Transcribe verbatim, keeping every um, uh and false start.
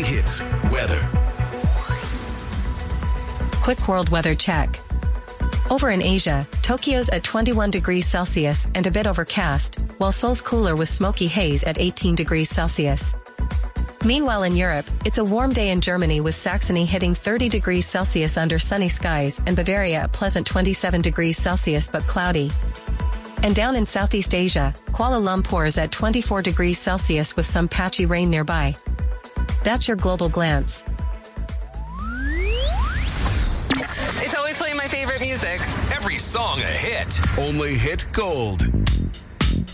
Daily Hits weather. Quick world weather check. Over in Asia, Tokyo's at twenty-one degrees Celsius and a bit overcast, while Seoul's cooler with smoky haze at eighteen degrees Celsius. Meanwhile in Europe, it's a warm day in Germany with Saxony hitting thirty degrees Celsius under sunny skies and Bavaria a pleasant twenty-seven degrees Celsius but cloudy. And down in Southeast Asia, Kuala Lumpur is at twenty-four degrees Celsius with some patchy rain nearby. That's your global glance. It's always playing my favorite music. Every song a hit. Only Hit Gold.